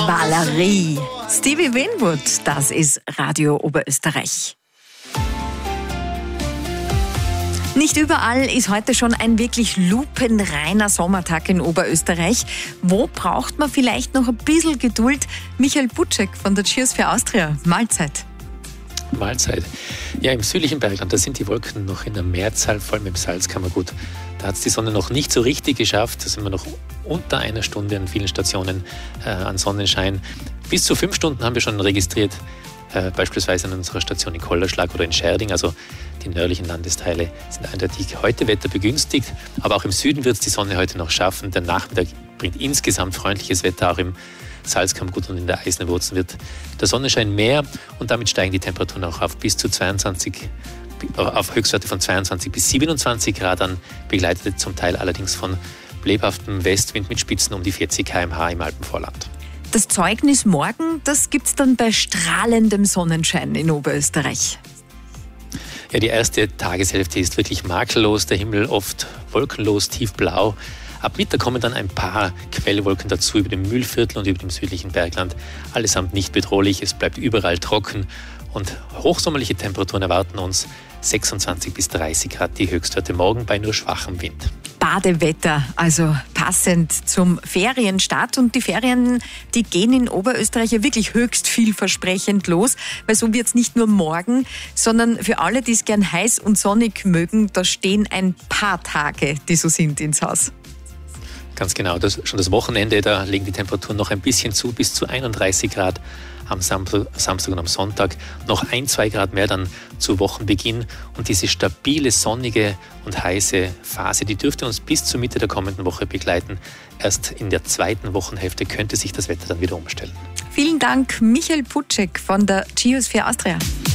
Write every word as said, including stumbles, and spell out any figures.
Valerie. Stevie Winwood, das ist Radio Oberösterreich. Nicht überall ist heute schon ein wirklich lupenreiner Sommertag in Oberösterreich. Wo braucht man vielleicht noch ein bisschen Geduld? Michael Butschek von der Cheers für Austria. Mahlzeit. Mahlzeit. Ja, im südlichen Bergland, da sind die Wolken noch in der Mehrzahl, vor allem im Salzkammergut. Da hat es die Sonne noch nicht so richtig geschafft. Da sind wir noch unter einer Stunde an vielen Stationen äh, an Sonnenschein. Bis zu fünf Stunden haben wir schon registriert, äh, beispielsweise an unserer Station in Kollerschlag oder in Scherding. Also die nördlichen Landesteile sind eindeutig heute Wetter begünstigt. Aber auch im Süden wird es die Sonne heute noch schaffen. Der Nachmittag bringt insgesamt freundliches Wetter, auch im Salzkammergut und in der Eisenwurzen wird der Sonnenschein mehr und damit steigen die Temperaturen auch auf bis zu zweiundzwanzig, auf Höchstwerte von zweiundzwanzig bis siebenundzwanzig Grad an, begleitet zum Teil allerdings von lebhaftem Westwind mit Spitzen um die vierzig Kilometer pro Stunde im Alpenvorland. Das Zeugnis morgen, das gibt's dann bei strahlendem Sonnenschein in Oberösterreich. Ja, die erste Tageshälfte ist wirklich makellos, der Himmel oft wolkenlos, tiefblau. Ab Mittag kommen dann ein paar Quellwolken dazu über dem Mühlviertel und über dem südlichen Bergland. Allesamt nicht bedrohlich, es bleibt überall trocken und hochsommerliche Temperaturen erwarten uns. sechsundzwanzig bis dreißig Grad die Höchstwerte morgen bei nur schwachem Wind. Badewetter, also passend zum Ferienstart. Und die Ferien, die gehen in Oberösterreich ja wirklich höchst vielversprechend los, weil so wird es nicht nur morgen, sondern für alle, die es gern heiß und sonnig mögen, da stehen ein paar Tage, die so sind, ins Haus. Ganz genau, das, schon das Wochenende, da legen die Temperaturen noch ein bisschen zu, bis zu einunddreißig Grad am Samstag, Samstag und am Sonntag. Noch ein, zwei Grad mehr dann zu Wochenbeginn. Und diese stabile, sonnige und heiße Phase, die dürfte uns bis zur Mitte der kommenden Woche begleiten. Erst in der zweiten Wochenhälfte könnte sich das Wetter dann wieder umstellen. Vielen Dank, Michael Butschek von der Cheers für Austria.